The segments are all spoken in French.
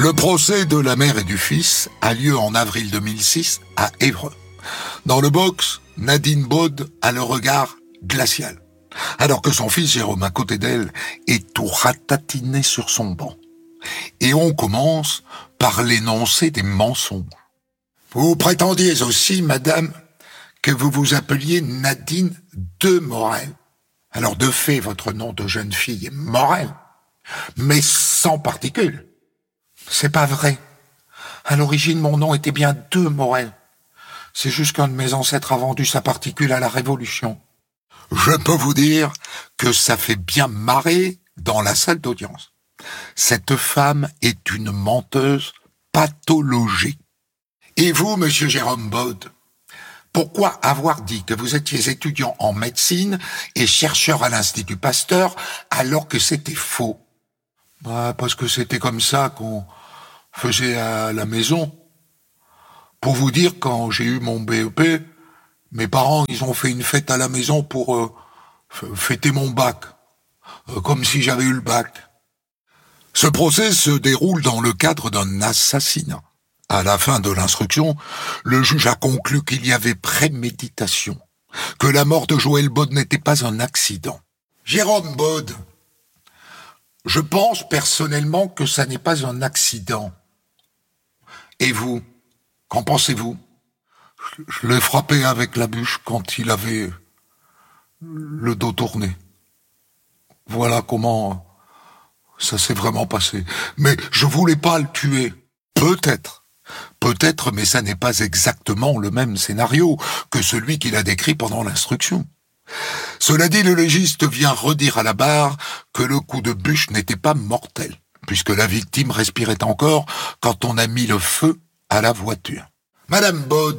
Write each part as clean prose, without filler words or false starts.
Le procès de la mère et du fils a lieu en avril 2006 à Évreux. Dans le box, Nadine Baud a le regard glacial, alors que son fils Jérôme, à côté d'elle, est tout ratatiné sur son banc. Et on commence par l'énoncé des mensonges. Vous prétendiez aussi, madame, que vous vous appeliez Nadine de Morel. Alors de fait, votre nom de jeune fille est Morel, mais sans particules. C'est pas vrai. À l'origine, mon nom était bien de Morel. C'est juste qu'un de mes ancêtres a vendu sa particule à la Révolution. Je peux vous dire que ça fait bien marrer dans la salle d'audience. Cette femme est une menteuse pathologique. Et vous, monsieur Jérôme Baud, pourquoi avoir dit que vous étiez étudiant en médecine et chercheur à l'Institut Pasteur alors que c'était faux? Parce que c'était comme ça qu'on faisait à la maison. Pour vous dire, quand j'ai eu mon BEP, mes parents, ils ont fait une fête à la maison pour fêter mon bac, comme si j'avais eu le bac. Ce procès se déroule dans le cadre d'un assassinat. À la fin de l'instruction, le juge a conclu qu'il y avait préméditation, que la mort de Joël Baud n'était pas un accident. Jérôme Baud, je pense personnellement que ça n'est pas un accident. Et vous, qu'en pensez-vous? Je l'ai frappé avec la bûche quand il avait le dos tourné. Voilà comment ça s'est vraiment passé. Mais je voulais pas le tuer. Peut-être, mais ça n'est pas exactement le même scénario que celui qu'il a décrit pendant l'instruction. Cela dit, le légiste vient redire à la barre que le coup de bûche n'était pas mortel, puisque la victime respirait encore quand on a mis le feu à la voiture. Madame Baud,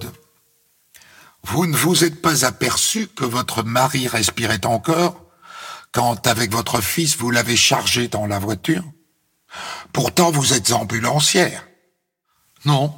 vous ne vous êtes pas aperçu que votre mari respirait encore quand, avec votre fils, vous l'avez chargé dans la voiture? Pourtant, vous êtes ambulancière. Non,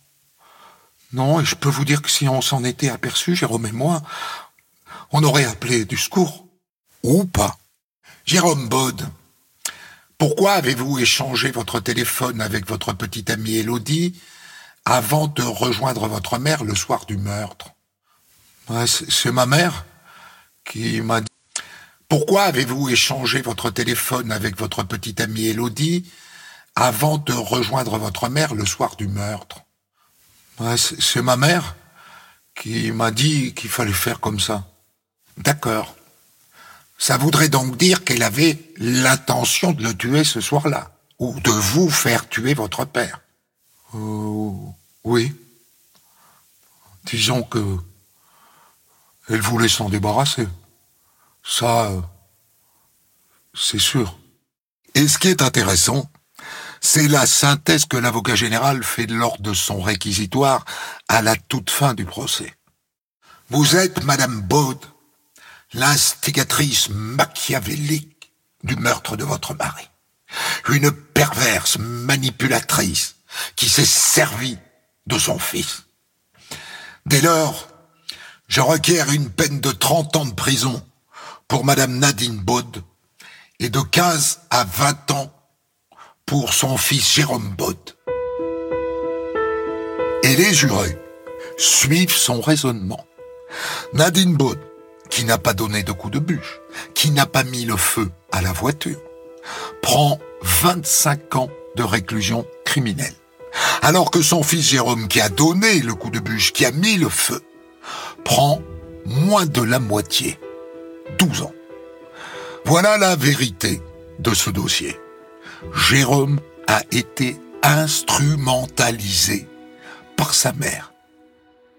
et je peux vous dire que si on s'en était aperçu, Jérôme et moi, on aurait appelé du secours. Ou pas. Jérôme Baud, pourquoi avez-vous échangé votre téléphone avec votre petite amie Élodie avant de rejoindre votre mère le soir du meurtre? C'est ma mère qui m'a dit. Pourquoi avez-vous échangé votre téléphone avec votre petite amie Élodie avant de rejoindre votre mère le soir du meurtre? C'est ma mère qui m'a dit qu'il fallait faire comme ça. D'accord. Ça voudrait donc dire qu'elle avait l'intention de le tuer ce soir-là, ou de vous faire tuer votre père. Oui. Disons que elle voulait s'en débarrasser. Ça, c'est sûr. Et ce qui est intéressant, c'est la synthèse que l'avocat général fait lors de son réquisitoire à la toute fin du procès. Vous êtes, Madame Baud, l'instigatrice machiavélique du meurtre de votre mari. Une perverse manipulatrice qui s'est servie de son fils. Dès lors, je requiers une peine de 30 ans de prison pour Madame Nadine Baud et de 15 à 20 ans pour son fils Jérôme Baud. Et les jurés suivent son raisonnement. Nadine Baud, qui n'a pas donné de coup de bûche, qui n'a pas mis le feu à la voiture, prend 25 ans de réclusion criminelle. Alors que son fils Jérôme, qui a donné le coup de bûche, qui a mis le feu, prend moins de la moitié, 12 ans. Voilà la vérité de ce dossier. Jérôme a été instrumentalisé par sa mère.